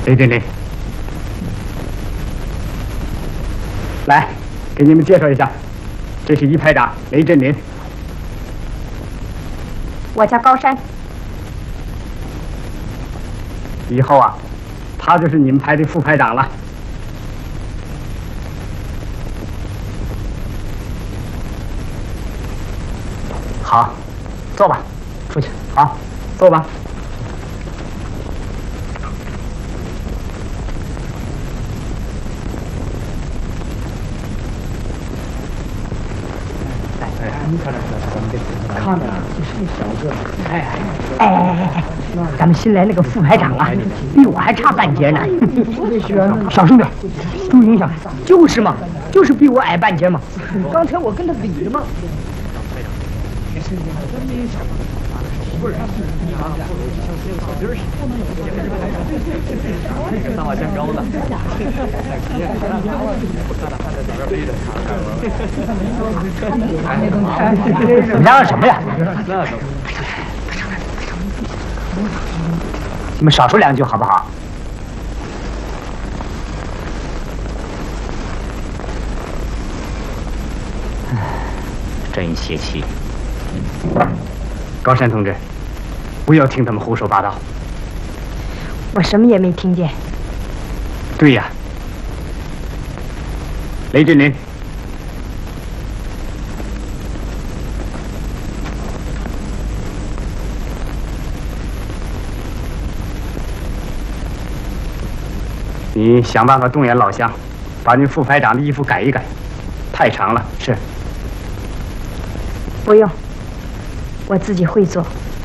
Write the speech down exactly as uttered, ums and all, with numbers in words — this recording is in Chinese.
雷震林，来，给你们介绍一下，这是一排长雷震林。 我叫高山。 以后啊，他就是你们排的副排长了。好，坐吧，出去。好，坐吧。 看着就是一小个，哎哎哎哎哎，咱们新来那个副排长啊，比我还差半截呢。小声点，注意影响。就是嘛，就是比我矮半截嘛。刚才我跟他比的嘛。不是， 大马香高的。 你嚷嚷什么呀？你们少说两句好不好？ 真邪气！高山同志，不要听他们胡说八道。 我什么也没听见。 对呀，雷震林，你想办法动员老乡，把你副排长的衣服改一改，太长了。是。 不用，我自己会做。